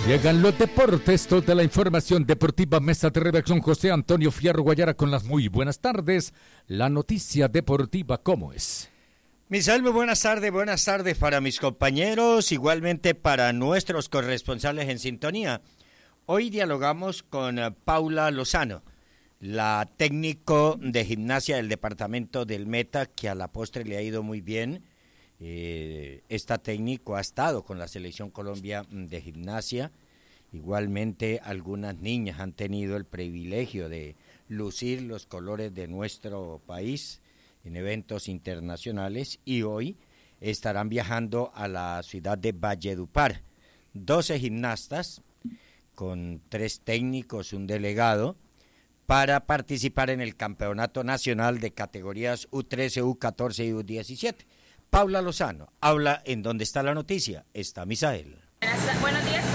Llegan los deportes, toda la información deportiva, mesa de redacción José Antonio Fierro Guayara con las muy buenas tardes. La noticia deportiva, ¿cómo es? Misael, muy buenas tardes para mis compañeros, igualmente para nuestros corresponsales en sintonía. Hoy dialogamos con Paula Lozano, la técnico de gimnasia del departamento del Meta, que a la postre le ha ido muy bien. Esta técnico ha estado con la Selección Colombia de gimnasia. Igualmente algunas niñas han tenido el privilegio de lucir los colores de nuestro país en eventos internacionales y hoy estarán viajando a la ciudad de Valledupar. 12 gimnastas con 3 técnicos, un delegado, para participar en el Campeonato Nacional de categorías U13, U14 y U17. Paula Lozano habla en donde está la noticia. Está Misael. Buenos días,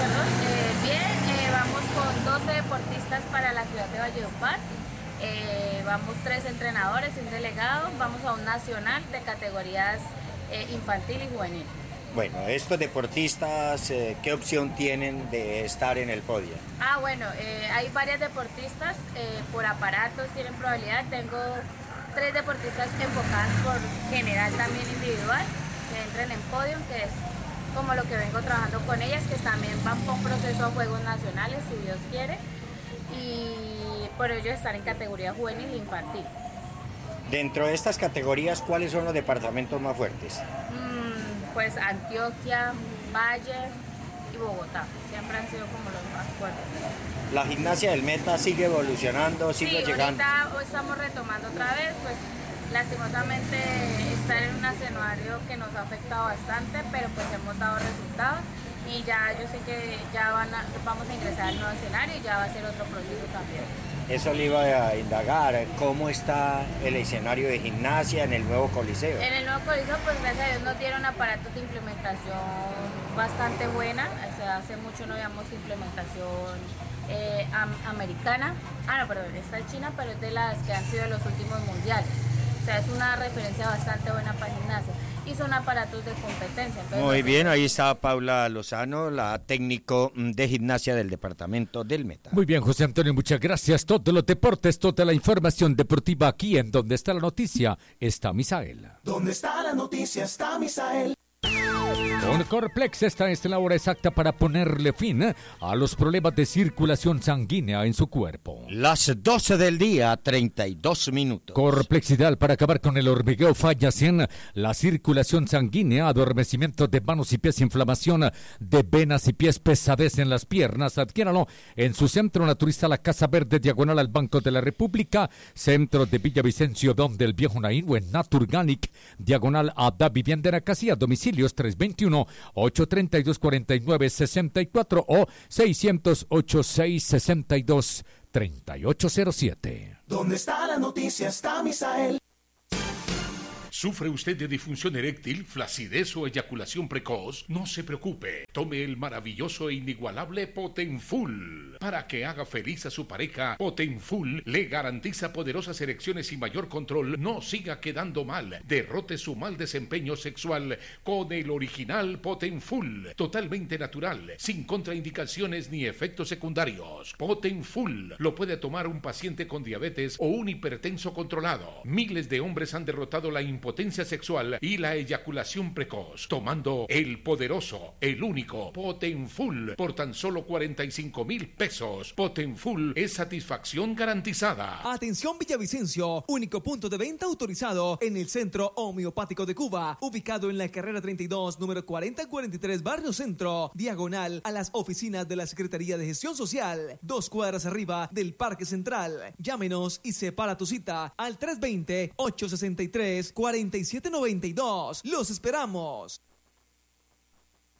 vamos con 12 deportistas para la ciudad de Valledupar. Vamos 3 entrenadores y un delegado. Vamos a un nacional de categorías infantil y juvenil. Bueno, estos deportistas, ¿qué opción tienen de estar en el podio? Hay varias deportistas por aparatos, tienen probabilidad. Tengo 3 deportistas enfocadas por general, también individual, que entren en podio, que es como lo que vengo trabajando con ellas, que también van por un proceso a Juegos Nacionales, si Dios quiere, y por ello estar en categoría juvenil e infantil. Dentro de estas categorías, ¿cuáles son los departamentos más fuertes? Pues Antioquia, Valle y Bogotá, siempre han sido como los más fuertes. La gimnasia del Meta sigue evolucionando, sigue llegando. Ahorita estamos retomando otra vez, pues lastimosamente estar en un escenario que nos ha afectado bastante, pero pues hemos dado resultados y ya yo sé que ya vamos a ingresar al nuevo escenario y ya va a ser otro proceso también. Eso le iba a indagar, ¿cómo está el escenario de gimnasia en el nuevo coliseo? En el nuevo coliseo, pues gracias a Dios nos dieron aparatos de implementación bastante buena, o sea, hace mucho no habíamos implementación americana, esta es China, pero es de las que han sido los últimos mundiales, o sea, es una referencia bastante buena para gimnasia. Y son aparatos de competencia. Muy bien, ahí está Paula Lozano, la técnico de gimnasia del departamento del Meta. Muy bien, José Antonio, muchas gracias. Todos los deportes, toda la información deportiva aquí en Donde está la noticia, está Misael. Donde está la noticia, está Misael. Con Corplex está la hora exacta para ponerle fin a los problemas de circulación sanguínea en su cuerpo. Las 12 del día, 32 minutos. Corplex ideal para acabar con el hormigueo, fallas en la circulación sanguínea, adormecimiento de manos y pies, inflamación de venas y pies, pesadez en las piernas. Adquiéralo en su centro naturista La Casa Verde, diagonal al Banco de la República, centro de Villavicencio, donde el Viejo Naín, o en Naturganic, diagonal a Da Vivienda en Acasía, domicilios 321-832-4964 o 600-8662-3807. ¿Dónde está la noticia? Está Misael. ¿Sufre usted de disfunción eréctil, flacidez o eyaculación precoz? No se preocupe. Tome el maravilloso e inigualable Potenfull. Para que haga feliz a su pareja, Potenfull le garantiza poderosas erecciones y mayor control. No siga quedando mal. Derrote su mal desempeño sexual con el original Potenfull. Totalmente natural, sin contraindicaciones ni efectos secundarios. Potenfull lo puede tomar un paciente con diabetes o un hipertenso controlado. Miles de hombres han derrotado la impotencia sexual y la eyaculación precoz, tomando el poderoso, el único Potenfull por tan solo 45,000 pesos. Potenfull es satisfacción garantizada. Atención Villavicencio, único punto de venta autorizado en el Centro Homeopático de Cuba, ubicado en la carrera 32, número 4043, Barrio Centro, diagonal a las oficinas de la Secretaría de Gestión Social, 2 cuadras arriba del Parque Central. Llámenos y separa tu cita al 320-863-4792. ¡Los esperamos!